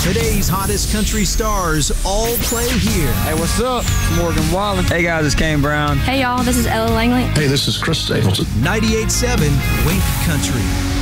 Today's hottest country stars all play here. Hey, what's up? It's Morgan Wallen. Hey guys, it's Kane Brown. Hey y'all, this is Ella Langley. Hey, this is Chris Stapleton. 98.7 Wink Country.